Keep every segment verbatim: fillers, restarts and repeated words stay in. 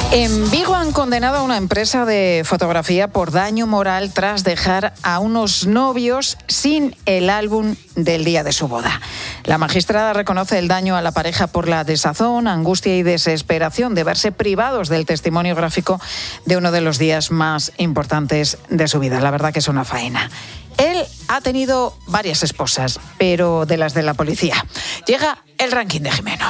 En Vigo han condenado a una empresa de fotografía por daño moral tras dejar a unos novios sin el álbum del día de su boda. La magistrada reconoce el daño a la pareja por la desazón, angustia y desesperación de verse privados del testimonio gráfico de uno de los días más importantes de su vida. La verdad que es una faena. Él ha tenido varias esposas, pero de las de la policía. Llega el ranking de Jimeno.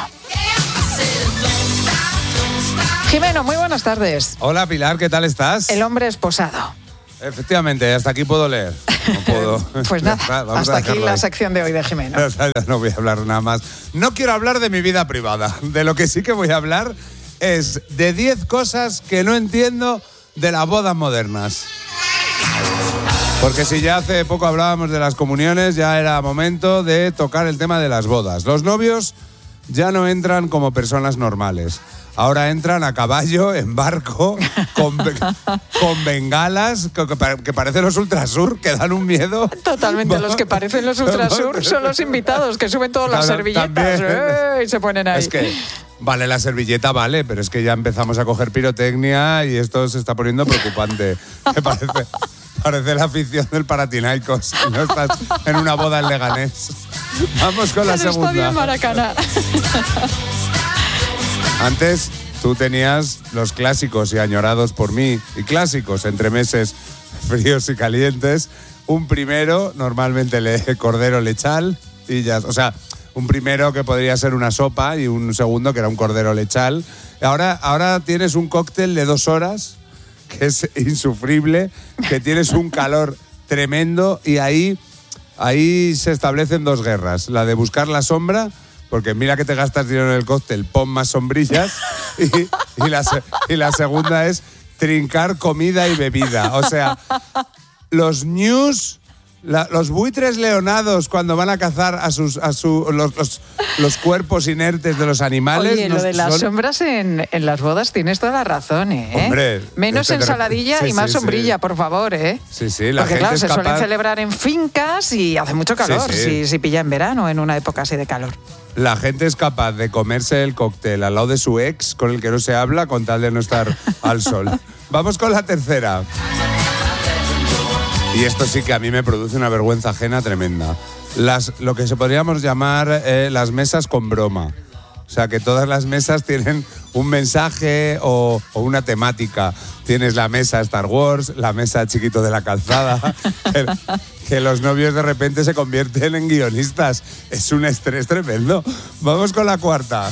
Jimeno, muy buenas tardes. Hola Pilar, ¿qué tal estás? El hombre esposado. Efectivamente, hasta aquí puedo leer. No puedo. Pues nada, hasta aquí la ahí. sección de hoy de Jimeno. No voy a hablar nada más. No quiero hablar de mi vida privada. De lo que sí que voy a hablar es de diez cosas que no entiendo de las bodas modernas. Porque si ya hace poco hablábamos de las comuniones, ya era momento de tocar el tema de las bodas. Los novios ya no entran como personas normales. Ahora entran a caballo, en barco, con, con bengalas, que, que parecen los Ultrasur, que dan un miedo. Totalmente, los que parecen los Ultrasur son los invitados, que suben todas las servilletas ¡eh! Y se ponen ahí. Es que, vale, la servilleta vale, pero es que ya empezamos a coger pirotecnia y esto se está poniendo preocupante. Me parece, parece la afición del Paratinaicos. No estás en una boda en Leganés. Vamos con la segunda. Estadio en Maracaná. Antes tú tenías los clásicos y añorados por mí, y clásicos entre meses fríos y calientes. Un primero, normalmente le, cordero lechal, y ya, o sea, un primero que podría ser una sopa y un segundo que era un cordero lechal. Ahora, ahora tienes un cóctel de dos horas que es insufrible, que tienes un calor tremendo y ahí, ahí se establecen dos guerras. La de buscar la sombra, porque mira que te gastas dinero en el cóctel, pon más sombrillas. Y, y, la, y la segunda es trincar comida y bebida. O sea, los news, la, los buitres leonados cuando van a cazar a sus a su, los, los, los cuerpos inertes de los animales. Oye, lo de las son... sombras en, en las bodas tienes toda la razón, ¿eh? Hombre, menos este ensaladilla sí, y más sí, sombrilla, sí. por favor, ¿eh? Sí, sí, la Porque gente claro, es se capaz... suelen celebrar en fincas y hace mucho calor, sí, sí. Si, si pilla en verano, en una época así de calor. La gente es capaz de comerse el cóctel al lado de su ex, con el que no se habla, con tal de no estar al sol. Vamos con la tercera. Y esto sí que a mí me produce una vergüenza ajena tremenda. Las, lo que se podríamos llamar eh, las mesas con broma. O sea, que todas las mesas tienen un mensaje o, o una temática. Tienes la mesa Star Wars, la mesa Chiquito de la Calzada, que, que los novios de repente se convierten en guionistas. Es un estrés tremendo. Vamos con la cuarta.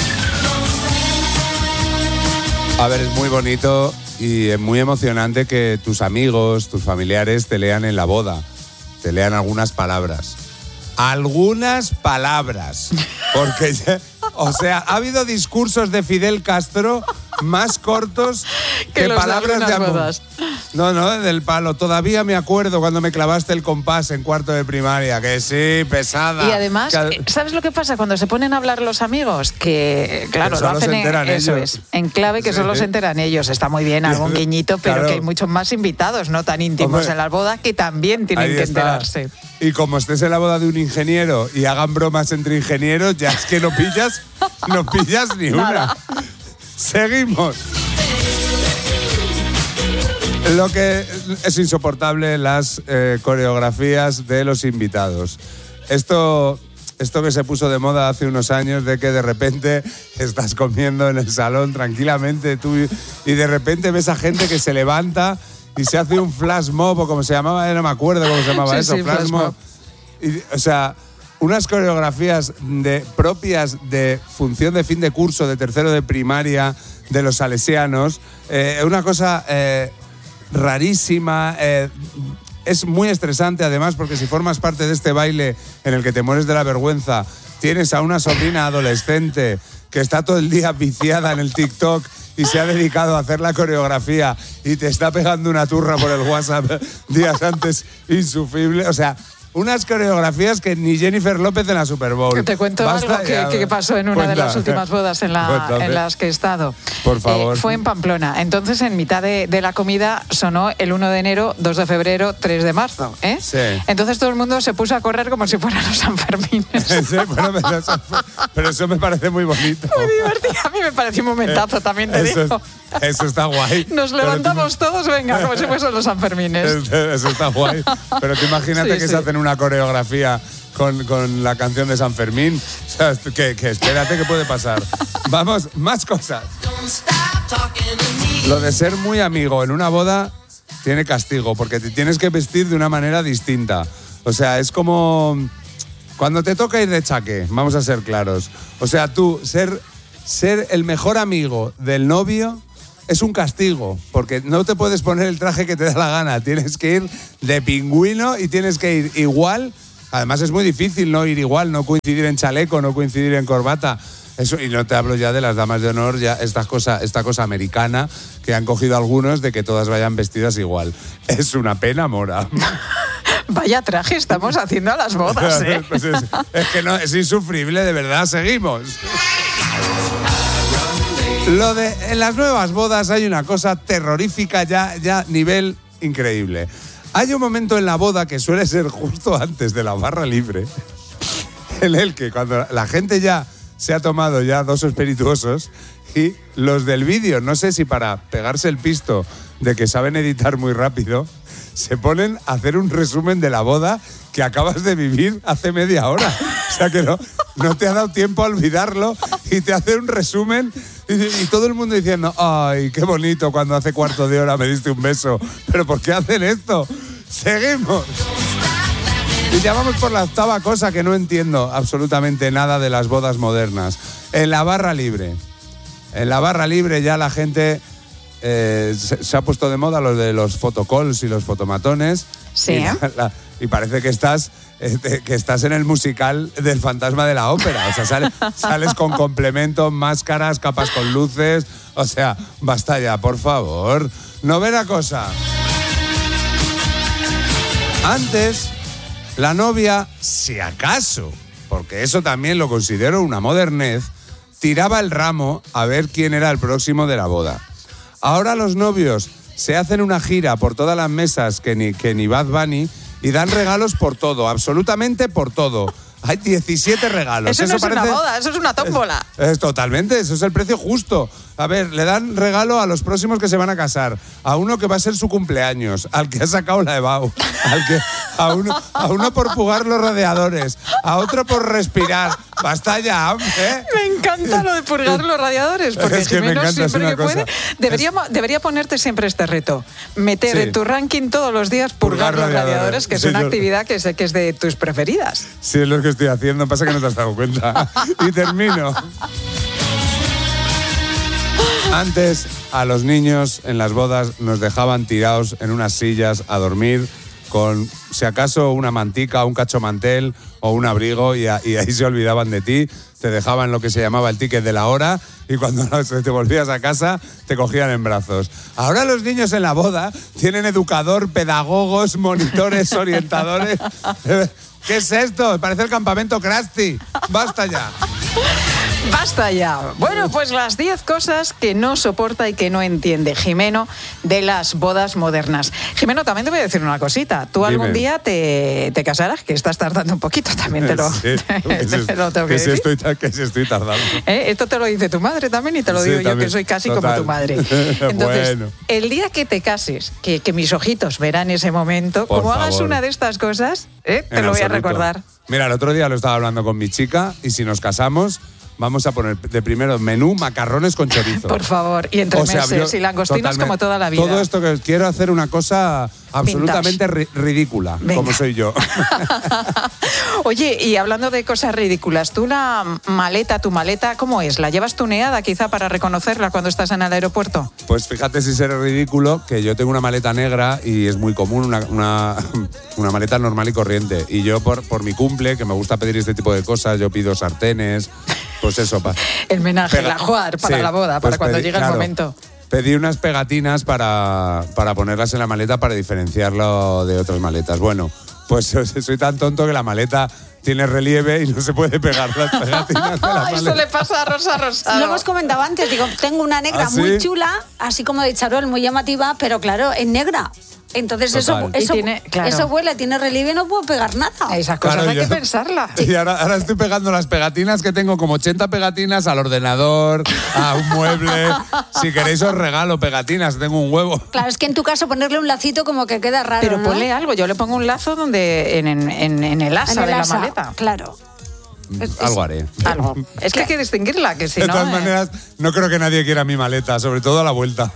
A ver, es muy bonito y es muy emocionante que tus amigos, tus familiares te lean en la boda. Te lean algunas palabras. Algunas palabras. Porque, o sea, ha habido discursos de Fidel Castro más cortos que, que palabras de, de amor. Bodas. No, no, del palo. Todavía me acuerdo cuando me clavaste el compás en cuarto de primaria. Que sí, pesada. Y además, que... ¿sabes lo que pasa cuando se ponen a hablar los amigos? Que, claro, que lo hacen en, eso es, en clave que sí. Solo se enteran ellos. Está muy bien, algún guiñito, pero claro. Que hay muchos más invitados, no tan íntimos. Hombre, en las bodas, que también tienen que está. enterarse. Y como estés en la boda de un ingeniero y hagan bromas entre ingenieros, ya es que no pillas, no pillas ni una. Seguimos. Lo que es insoportable, las eh, coreografías de los invitados. Esto, esto que se puso de moda hace unos años, de que de repente estás comiendo en el salón tranquilamente tú y de repente ves a gente que se levanta y se hace un flash mob, o como se llamaba, no me acuerdo cómo se llamaba sí, eso, sí, flash, flash mob. Y, o sea, unas coreografías de, propias de función de fin de curso, de tercero de primaria, de los salesianos, eh, una cosa eh, rarísima, eh, es muy estresante además, porque si formas parte de este baile en el que te mueres de la vergüenza, tienes a una sobrina adolescente que está todo el día viciada en el TikTok y se ha dedicado a hacer la coreografía y te está pegando una turra por el WhatsApp días antes, insufrible. O sea, unas coreografías que ni Jennifer López en la Super Bowl. Te cuento Basta, algo que, que pasó en una Cuenta. de las últimas bodas en, la, en las que he estado. Por favor. Eh, fue en Pamplona. Entonces, en mitad de, de la comida sonó el uno de enero, dos de febrero, tres de marzo. ¿eh? Sí. Entonces todo el mundo se puso a correr como si fueran los Sanfermines. Sí, bueno, pero, eso, pero eso me parece muy bonito. Muy divertido. A mí me pareció un momentazo, eh, también te eso digo. Es, eso está guay. Nos levantamos tú... todos, venga, como si fuesen los Sanfermines. Eso está guay. Pero tú imagínate sí, que sí. se hacen una coreografía con, con la canción de San Fermín. O sea, que, que espérate que puede pasar. Vamos, más cosas. Lo de ser muy amigo en una boda tiene castigo, porque te tienes que vestir de una manera distinta. O sea, es como cuando te toca ir de chaqué, vamos a ser claros. O sea, tú ser, ser el mejor amigo del novio es un castigo, porque no te puedes poner el traje que te da la gana. Tienes que ir de pingüino y tienes que ir igual. Además es muy difícil no ir igual, no coincidir en chaleco, no coincidir en corbata. Eso, y no te hablo ya de las damas de honor, ya esta cosa, esta cosa americana que han cogido algunos de que todas vayan vestidas igual. Es una pena, Mora. Vaya traje estamos haciendo a las bodas, ¿eh? Pues es, es que no, es insufrible, de verdad, seguimos. Lo de en las nuevas bodas hay una cosa terrorífica ya, ya nivel increíble. Hay un momento en la boda que suele ser justo antes de la barra libre, en el que cuando la gente ya se ha tomado ya dos espirituosos y los del vídeo, no sé si para pegarse el pisto de que saben editar muy rápido, se ponen a hacer un resumen de la boda que acabas de vivir hace media hora. O sea que no, no te ha dado tiempo a olvidarlo y te hace un resumen y, y todo el mundo diciendo, ay, qué bonito cuando hace cuarto de hora me diste un beso. ¿Pero por qué hacen esto? Seguimos. Y ya vamos por la octava cosa que no entiendo absolutamente nada de las bodas modernas. En la barra libre. En la barra libre ya la gente eh, se, se ha puesto de moda lo de los photocalls y los fotomatones. Sí. Y, la, la, y parece que estás, eh, que estás en el musical del Fantasma de la Ópera. O sea, sale, sales con complementos, máscaras, capas con luces. O sea, basta ya, por favor. Novena cosa. Antes, la novia, si acaso, porque eso también lo considero una modernez, tiraba el ramo a ver quién era el próximo de la boda. Ahora los novios se hacen una gira por todas las mesas que ni, que ni Bad Bunny y dan regalos por todo, absolutamente por todo. Hay diecisiete regalos. Eso, eso no es parece, una boda, eso es una tómbola. Es, es totalmente, eso es el precio justo. A ver, le dan regalo a los próximos que se van a casar, a uno que va a ser su cumpleaños, al que ha sacado la EBAU, al que, a, uno, a uno por pugar los radiadores, a otro por respirar. Basta ya, hombre. Me encanta lo de purgar los radiadores, porque es que Jimeno me encanta, siempre que puede. Debería, es... debería ponerte siempre este reto, meter sí. en tu ranking todos los días purgar, purgar los radiadores, radiadores que sí, es una yo... actividad que sé que es de tus preferidas. Sí, es lo que estoy haciendo, pasa que no te has dado cuenta. Y termino. Antes, a los niños en las bodas nos dejaban tirados en unas sillas a dormir con, si acaso, una mantica, un cachomantel o un abrigo y, a, y ahí se olvidaban de ti. Te dejaban lo que se llamaba el ticket de la hora y cuando te volvías a casa te cogían en brazos. Ahora los niños en la boda tienen educador, pedagogos, monitores, orientadores. ¿Qué es esto? Parece el campamento Krusty. Basta ya. Basta ya. Bueno, pues las diez cosas que no soporta y que no entiende Jimeno de las bodas modernas. Jimeno, también te voy a decir una cosita. Tú Dime. algún día te, te casarás, que estás tardando un poquito, también te lo, sí, te, te, te lo tengo que, que decir. Si estoy, que si estoy tardando. ¿Eh? Esto te lo dice tu madre también y te lo sí, digo también. yo, que soy casi Total. como tu madre. Entonces, bueno. el día que te cases, que, que mis ojitos verán ese momento, Por como favor. hagas una de estas cosas, ¿eh? te En lo voy absoluto. a recordar. Mira, el otro día lo estaba hablando con mi chica y si nos casamos vamos a poner de primero menú macarrones con chorizo. Por favor, y entre o sea, meses y langostinos como toda la vida. Todo esto que quiero hacer una cosa absolutamente ri- ridícula, Venga. como soy yo. Oye, y hablando de cosas ridículas, tú la maleta, tu maleta, ¿cómo es? ¿La llevas tuneada quizá para reconocerla cuando estás en el aeropuerto? Pues fíjate si seré ridículo, que yo tengo una maleta negra y es muy común, una, una, una maleta normal y corriente. Y yo por, por mi cumple, que me gusta pedir este tipo de cosas, yo pido sartenes, pues eso. Pa, el menaje, pega, la juar para sí, la boda, pues para cuando pedí, llegue claro, el momento. Pedí unas pegatinas para, para ponerlas en la maleta para diferenciarlo de otras maletas. Bueno, pues soy tan tonto que la maleta tiene relieve y no se puede pegar las pegatinas de la maleta. Eso le pasa a Rosa Rosado. Lo hemos comentado antes, digo, tengo una negra ¿Ah, sí? muy chula, así como de charol, muy llamativa, pero claro, en negra. Entonces eso, Total. eso, tiene, claro. eso vuela, tiene relieve y no puedo pegar nada. Esas cosas Claro, hay yo- que pensarlas. Y ahora, ahora estoy pegando las pegatinas que tengo, como ochenta pegatinas al ordenador, a un mueble. Si queréis os regalo pegatinas, tengo un huevo. Claro, es que en tu caso ponerle un lacito como que queda raro, Pero ¿no? ponle algo, yo le pongo un lazo donde en, en, en- en el asa En el de asa, la maleta. Claro. Algo haré. Algo. Es que hay que distinguirla, que si De no... todas eh, maneras, no creo que nadie quiera mi maleta, sobre todo a la vuelta.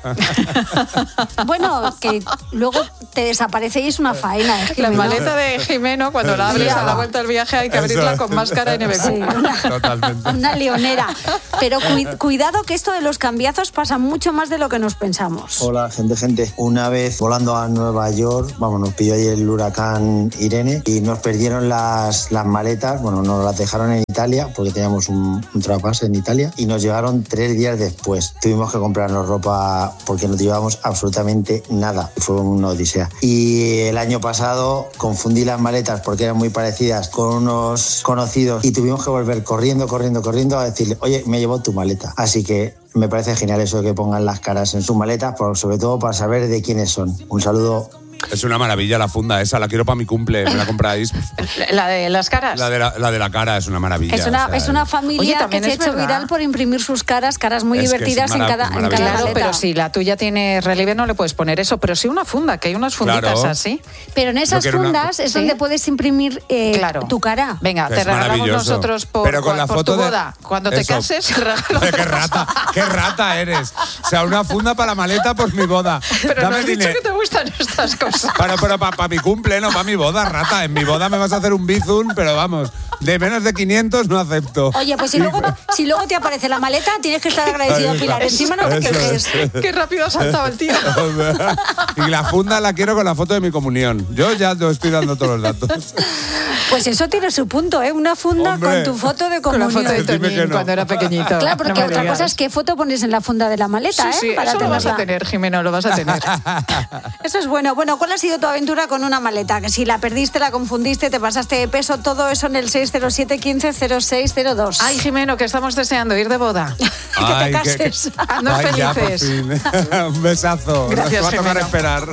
Bueno, que luego te desaparece y es una faena. Es que La mira. maleta de Jimeno, cuando la abres Ya. a la vuelta del viaje, hay que Eso abrirla es. con máscara N B Q. Sí, una, Totalmente. una leonera. Pero cui- cuidado que esto de los cambiazos pasa mucho más de lo que nos pensamos. Hola, gente, gente. Una vez volando a Nueva York, vamos, nos pilló ahí el huracán Irene y nos perdieron las, las maletas. Bueno, nos las dejaron en Italia porque teníamos un, un trapase en Italia y nos llegaron tres días después. Tuvimos que comprarnos ropa porque no llevábamos absolutamente nada. Fue una odisea. Y el año pasado confundí las maletas porque eran muy parecidas con unos conocidos y tuvimos que volver corriendo, corriendo, corriendo a decirle, oye, me llevo tu maleta. Así que me parece genial eso de que pongan las caras en sus maletas, por, sobre todo para saber de quiénes son. Un saludo. Es una maravilla la funda esa, la quiero para mi cumple, me la compráis. La de las caras. La de la, la de la cara es una maravilla. Es una, o sea, es una Oye, familia que también se ha es hecho verdad. viral por imprimir sus caras, caras muy Es que es divertidas en marav- cada, en cada maravilloso. Claro, maleta. pero si la tuya tiene relieve no le puedes poner eso, pero sí una funda, que hay unas funditas Claro. así. Pero en esas quiero una- fundas es Sí. donde puedes imprimir eh, Claro. tu cara. Venga, Que te es regalamos maravilloso. nosotros por, Pero con cua- la por foto tu de- boda. Cuando te Eso. cases, regalo. Qué rata, qué rata eres. O sea, una funda para la maleta por mi boda. Pero no Dame has dicho dinero. que te gustan estas cosas. Pero, pero para mi cumple, no para mi boda, rata. En mi boda me vas a hacer un bizum, pero vamos, de menos de quinientos no acepto. Oye, pues si luego, si luego te aparece la maleta, tienes que estar agradecido, Ahí está. Pilar. Encima no te Eso quejes. es. Qué rápido ha saltado el tío. Y la funda la quiero con la foto de mi comunión. Yo ya te estoy dando todos los datos. Pues eso tiene su punto, ¿eh? Una funda Hombre. con tu foto de Con la comunión. foto de Dime que Toñín no. cuando era pequeñito. Claro, porque No me otra digas. cosa es qué foto pones en la funda de la maleta, Sí, ¿eh? sí, Para eso lo vas a tenerla. tener, Jimeno, lo vas a tener. Eso es bueno. Bueno, ¿cuál ha sido tu aventura con una maleta? Que si la perdiste, la confundiste, te pasaste de peso, todo eso en el seis cero siete, quince cero seis cero dos. Ay, Jimeno, que estamos deseando ir de boda. que te Ay, cases. Haznos Ay, ya, por felices. fin. Un besazo. Gracias, Nos va a tocar Jimeno. esperar.